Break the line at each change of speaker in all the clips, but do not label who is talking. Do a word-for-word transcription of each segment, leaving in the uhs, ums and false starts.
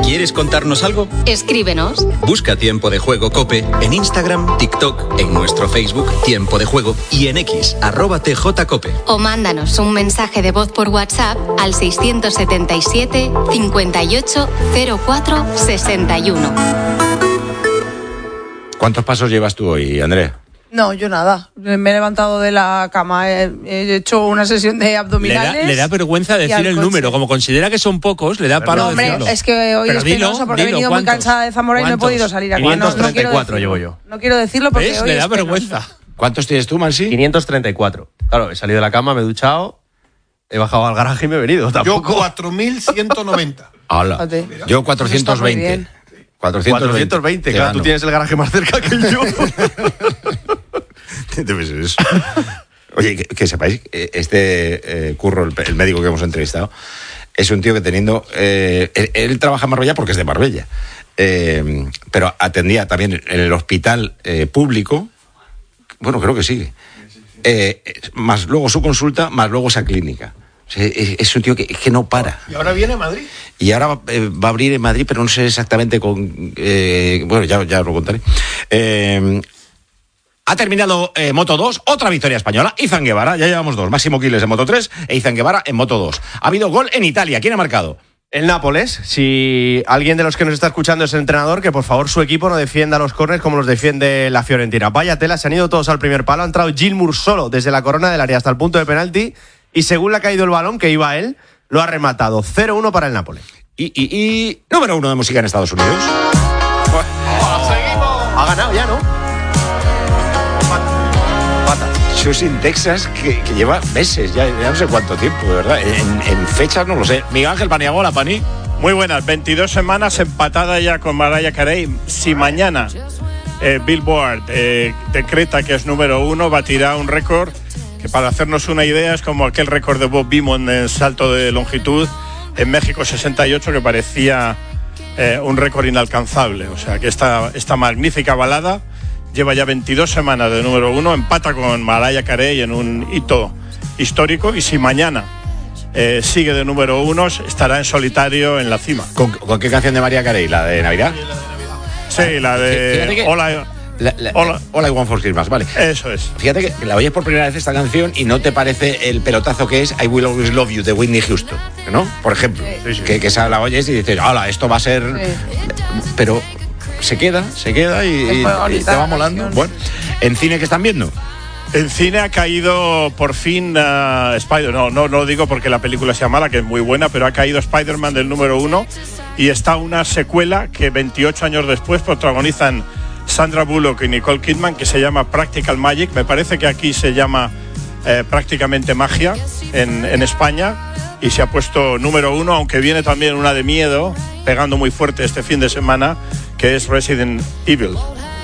¿Quieres contarnos algo?
Escríbenos.
Busca Tiempo de Juego COPE en Instagram, TikTok, en nuestro Facebook Tiempo de Juego y en X, arroba tjcope.
O mándanos un mensaje de voz por WhatsApp al seiscientos setenta y siete, cincuenta y ocho, cero cuatro, sesenta y uno.
¿Cuántos pasos llevas tú hoy, Andrea?
No, yo nada. Me he levantado de la cama, he, he hecho una sesión de abdominales.
Le da, le da vergüenza decir el número. Como considera que son pocos, le da palo
no, hombre,
decirlo.
Es que hoy
Pero
es
dilo,
penoso porque
dilo,
he venido
¿cuántos?
muy cansada de Zamora y no he
¿Cuántos?
podido salir aquí.
quinientos treinta y
no, no
cuatro
quiero
llevo yo.
No quiero decirlo porque
¿Ves?
hoy
Le da
es penoso.
vergüenza.
¿Cuántos tienes tú, Mansi?
quinientos treinta y cuatro. Claro, he salido de la cama, me he duchado, he bajado al garaje y me he venido. Tampoco.
Yo cuatro mil ciento noventa.
Hola.
Fíjate.
Yo cuatrocientos veinte.
cuatrocientos veinte, claro, tú tienes el garaje más cerca que yo.
Debe ser eso. Oye, que, que sepáis, este eh, Curro, el, el médico que hemos entrevistado, es un tío que teniendo... Eh, él, él trabaja en Marbella porque es de Marbella, eh, pero atendía también en el hospital eh, público, bueno, creo que sigue, eh, más luego su consulta, más luego esa clínica. O sea, es, es un tío que, que no para.
¿Y ahora viene a Madrid?
Y ahora va, eh, va a abrir en Madrid, pero no sé exactamente con... Eh, bueno, ya, ya os lo contaré. Eh, Ha terminado eh, Moto dos, otra victoria española. Izan Guevara, ya llevamos dos. Máximo Quiles en Moto tres e Izan Guevara en Moto dos. Ha habido gol en Italia. ¿Quién ha marcado?
El Nápoles. Si alguien de los que nos está escuchando es el entrenador, que por favor su equipo no defienda los córneres como los defiende la Fiorentina. Vaya tela, se han ido todos al primer palo. Ha entrado Gilmour solo desde la corona del área hasta el punto de penalti. Y según le ha caído el balón, que iba él, lo ha rematado. cero uno para el Nápoles.
Y, y, y número uno de música en Estados Unidos.
Pues, oh, seguimos. Ha ganado ya, ¿no?
In Texas, que, que lleva meses, ya, ya no sé cuánto tiempo, de verdad. En, en fechas no lo sé. Miguel Ángel Paniagua, Pani.
Muy buenas, veintidós semanas empatada ya con Mariah Carey. Si mañana eh, Billboard eh, decreta que es número uno, batirá un récord que, para hacernos una idea, es como aquel récord de Bob Beamon en salto de longitud en México sesenta y ocho, que parecía eh, un récord inalcanzable. O sea que esta, esta magnífica balada lleva ya veintidós semanas de número uno, empata con Mariah Carey en un hito histórico, y si mañana eh, sigue de número uno, estará en solitario en la cima.
¿Con, con qué canción de Mariah Carey? ¿La de Navidad?
Sí, la de Hola,
la, la, Hola, Hola I Want for Christmas, vale.
Eso es.
Fíjate que la oyes por primera vez esta canción y no te parece el pelotazo que es I Will Always Love You de Whitney Houston, ¿no? Por ejemplo, sí, sí. Que, que esa la oyes y dices, hola, esto va a ser... Sí. Pero... se queda, se queda y, y, y te va molando. Bueno, ¿en cine qué están viendo?
En cine ha caído por fin uh, Spider, no, no, no lo digo porque la película sea mala, que es muy buena, pero ha caído Spider-Man del número uno, y está una secuela que veintiocho años después protagonizan Sandra Bullock y Nicole Kidman, que se llama Practical Magic. Me parece que aquí se llama eh, prácticamente magia en, en España, y se ha puesto número uno, aunque viene también una de miedo pegando muy fuerte este fin de semana, que es Resident Evil.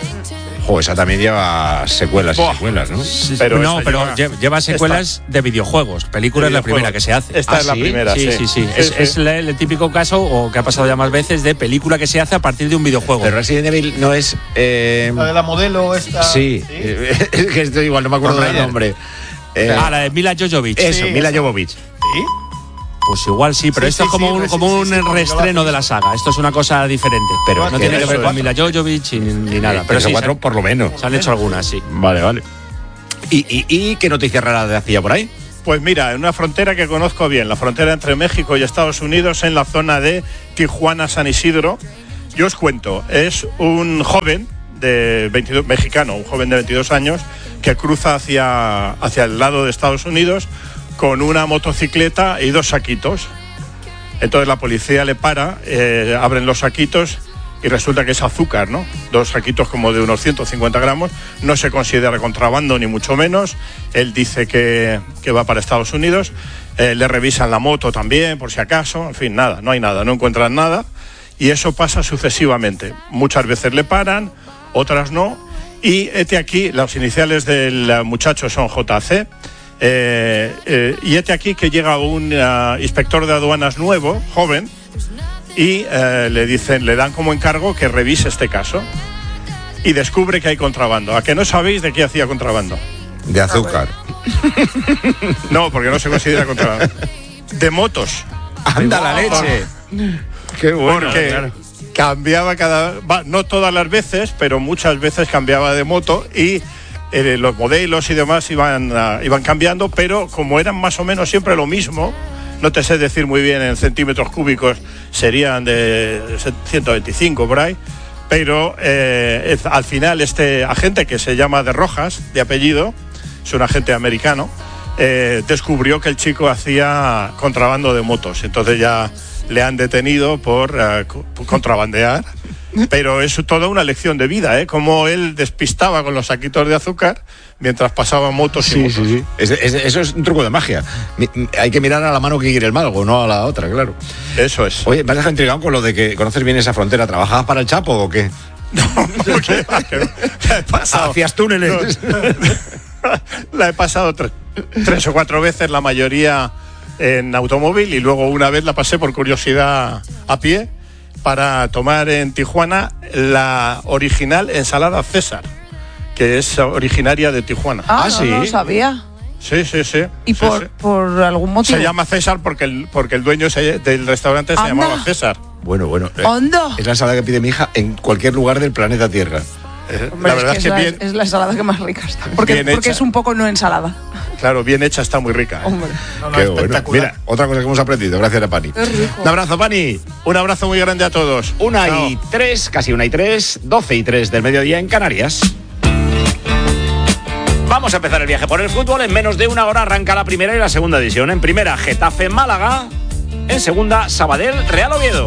Jo, esa también lleva secuelas y secuelas, ¿no?
Sí, pero no, pero lleva, lleva secuelas esta, de videojuegos. Película es la primera que se hace.
Esta
¿Ah,
es la
sí?
primera,
sí. Sí, sí, sí. Es,
sí.
es el, el típico caso, o que ha pasado ya más veces, de película que se hace a partir de un videojuego.
Pero Resident Evil no es... Eh...
La de la modelo esta...
Sí, ¿sí? Es que estoy igual, no me acuerdo del nombre.
Eh, ah, la de Mila Jovovich.
Eso,
sí,
Mila
eso.
Jovovich.
¿Sí? Pues igual sí, pero
sí,
esto
sí,
es como
sí,
un,
sí,
como
sí,
un
sí, sí,
reestreno de la saga. Esto es una cosa diferente. Pero no tiene que ver con Mila Jovovich ni, ni nada. Pero sí,
cuatro por lo menos.
Se han hecho algunas, sí.
Vale, vale. ¿Y, y, y qué noticia rara de hacía por ahí?
Pues mira, en una frontera que conozco bien, la frontera entre México y Estados Unidos, en la zona de Tijuana-San Isidro. Yo os cuento, es un joven de veintidós, mexicano, un joven de veintidós años, que cruza hacia, hacia el lado de Estados Unidos con una motocicleta y dos saquitos. Entonces la policía le para, eh, abren los saquitos y resulta que es azúcar, ¿no? Dos saquitos como de unos ciento cincuenta gramos. No se considera contrabando ni mucho menos. Él dice que, que va para Estados Unidos. Eh, le revisan la moto también, por si acaso. En fin, nada, no hay nada, no encuentran nada. Y eso pasa sucesivamente. Muchas veces le paran, otras no. Y este aquí, las iniciales del muchacho son J C. Eh, eh, y este aquí que llega un uh, inspector de aduanas nuevo, joven, y eh, le dicen, le dan como encargo que revise este caso, y descubre que hay contrabando. ¿A que no sabéis de qué hacía contrabando?
De azúcar.
No, porque no se considera contrabando. De motos.
¡Anda la leche! Qué bueno.
Porque
claro.
cambiaba cada... Va, no todas las veces, pero muchas veces cambiaba de moto y eh, los modelos y demás iban, uh, iban cambiando, pero como eran más o menos siempre lo mismo, no te sé decir muy bien en centímetros cúbicos, serían de ciento veinticinco por ahí, pero eh, al final este agente, que se llama De Rojas, de apellido, es un agente americano, eh, descubrió que el chico hacía contrabando de motos. Entonces ya le han detenido por uh, contrabandear. Pero es toda una lección de vida, ¿eh? Cómo él despistaba con los saquitos de azúcar mientras pasaba motos y
sí,
motos.
Sí, sí. Es, es, eso es un truco de magia. Mi, hay que mirar a la mano que quiere el mago, no a la otra, claro.
Eso es.
Oye, me has dejado intrigado con lo de que conoces bien esa frontera. ¿Trabajabas para el Chapo o qué?
No, porque la he pasado.
Hacías túneles.
No, la he pasado tres, tres o cuatro veces, la mayoría en automóvil, y luego una vez la pasé por curiosidad a pie para tomar en Tijuana la original ensalada César, que es originaria de Tijuana.
Ah,
Ah,
no,
sí.
no lo sabía.
Sí, sí, sí.
¿Y
sí,
por,
sí.
por algún motivo?
Se llama César porque el, porque el dueño se- del restaurante se
Anda.
llamaba César.
Bueno, bueno. eh,
¿Hondo?
Es la ensalada que pide mi hija en cualquier lugar del planeta Tierra.
Eh,
Hombre,
la verdad es que,
la,
bien,
es la ensalada que más rica está. Porque,
bien
porque
hecha.
es un poco no ensalada.
claro, bien hecha, está muy rica. ¿eh?
Hombre.
No, no,
Qué bueno.
espectacular.
Mira, otra cosa que hemos aprendido, gracias a Pani.
Qué rico.
Un abrazo, Pani.
Un abrazo muy grande a todos.
Una
Chao.
y tres, casi una y tres, doce y tres del mediodía en Canarias. Vamos a empezar el viaje por el fútbol. En menos de una hora arranca la primera y la segunda división. En primera, Getafe Málaga. En segunda, Sabadell Real Oviedo.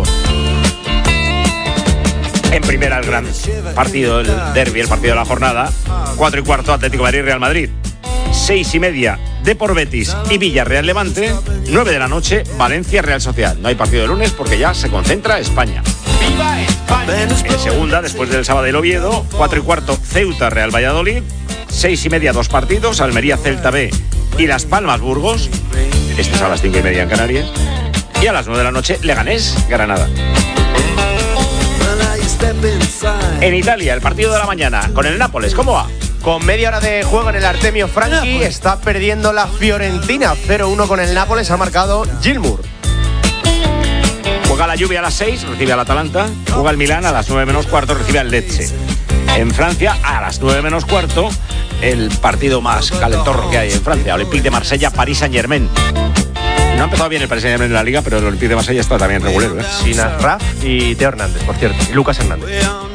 En primera, el gran partido, el derbi, el partido de la jornada. Cuatro y cuarto, Atlético de Madrid Real Madrid. Seis y media, Depor Betis y Villarreal Levante. Nueve de la noche, Valencia Real Sociedad. No hay partido de lunes porque ya se concentra España. ¡Viva España! En segunda, después del Sabadell Oviedo. Cuatro y cuarto, Ceuta Real Valladolid. Seis y media, dos partidos, Almería Celta B y Las Palmas Burgos. Este es a las cinco y media en Canarias. Y a las nueve de la noche, Leganés Granada. En Italia, el partido de la mañana con el Nápoles, ¿cómo va?
Con media hora de juego en el Artemio Franchi, está perdiendo la Fiorentina. cero uno con el Nápoles, ha marcado Gilmour.
Juega la Juve a las seis, recibe al Atalanta. Juega el Milán a las nueve menos cuarto, recibe al Lecce. En Francia, a las nueve menos cuarto, el partido más calentorro que hay en Francia, Olympique de Marsella, Paris Saint-Germain. No ha empezado bien el Paris Saint-Germain en la Liga, pero el Olympique de Marsella está también regulero, ¿eh?
Sin Raf y Teo Hernández, por cierto, y Lucas Hernández.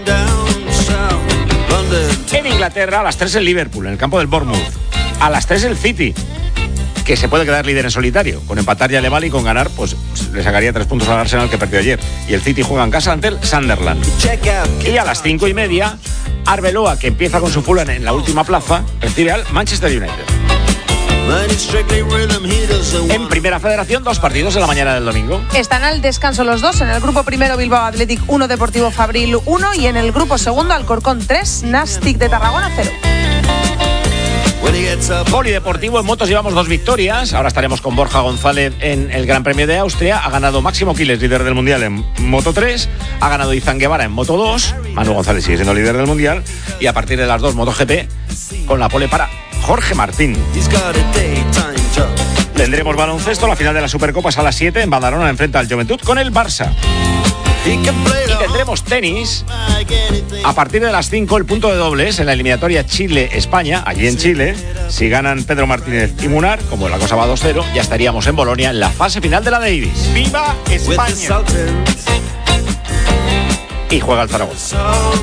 En Inglaterra, a las tres el Liverpool, en el campo del Bournemouth. A las tres el City, que se puede quedar líder en solitario. Con empatar ya le vale y con ganar, pues le sacaría tres puntos al Arsenal, que perdió ayer. Y el City juega en casa ante el Sunderland. Y a las cinco y media, Arbeloa, que empieza con su Fulham en la última plaza, recibe al Manchester United. En Primera Federación, dos partidos en la mañana del domingo.
Están al descanso los dos. En el grupo primero, Bilbao Athletic uno, Deportivo Fabril uno. Y en el grupo segundo, Alcorcón tres, Nastic de Tarragona cero.
Polideportivo, en motos llevamos dos victorias. Ahora estaremos con Borja González en el Gran Premio de Austria. Ha ganado Máximo Quiles, líder del Mundial en Moto tres. Ha ganado Izan Guevara en Moto dos. Manu González sigue siendo líder del Mundial. Y a partir de las dos, MotoGP, con la pole para Jorge Martín. Tendremos baloncesto. La final de la Supercopa es a las siete. En Badalona enfrenta al Juventud con el Barça. Y tendremos tenis a partir de las cinco, el punto de dobles en la eliminatoria Chile-España, allí en Chile. Si ganan Pedro Martínez y Munar, como la cosa va dos cero, ya estaríamos en Bolonia en la fase final de la Davis.
¡Viva España!
Y juega el Zaragoza.